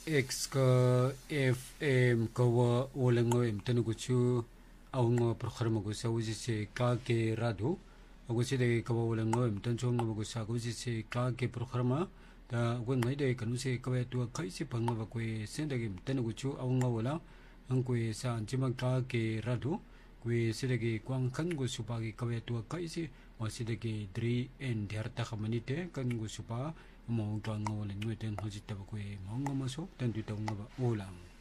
X ka FM kawa olango emtanu chu aungo programa ko sa uji se ka ke radu agusi de kawa olango emtan chonga ko sa uji se ka ke programa da gon ngai de kanu se kawa tu kai se panga ba ko senda ge emtanu chu aungo wala ang ko sa anjima ka ke radu ko se de ge kwang kan go supa ge kawa tu kai se wa se de ge dri en diarta khamanite kan go supa mo ga ngawlen ngeten hojita ba ko mo ngamaso tan tu ta ngaba olang